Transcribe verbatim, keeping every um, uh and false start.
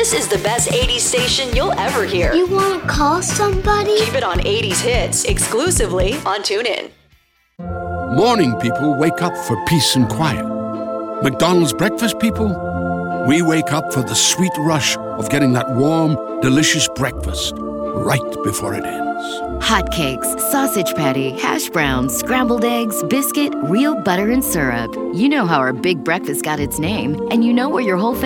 This is the best eighties station you'll ever hear. You want to call somebody? Keep it on eighties Hits exclusively on TuneIn. Morning people wake up for peace and quiet. McDonald's breakfast people, we wake up for the sweet rush of getting that warm, delicious breakfast right before it ends. Hotcakes, sausage patty, hash browns, scrambled eggs, biscuit, real butter and syrup. You know how our big breakfast got its name, and you know where your whole family